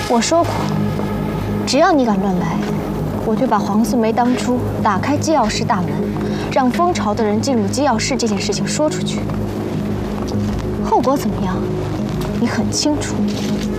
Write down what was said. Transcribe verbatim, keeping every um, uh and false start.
我说过，只要你敢乱来，我就把黄素梅当初打开机要室大门，让蜂巢的人进入机要室这件事情说出去。后果怎么样，你很清楚。